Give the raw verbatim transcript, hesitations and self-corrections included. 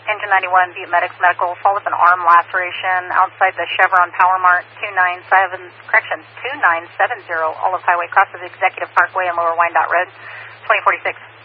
Engine ninety-one, Butte Medics Medical, fall with an arm laceration outside the Chevron Power Mart, two nine seven, correction, two nine seven zero, Olive Highway, crosses Executive Parkway and Lower Wyandotte Road, twenty forty-six.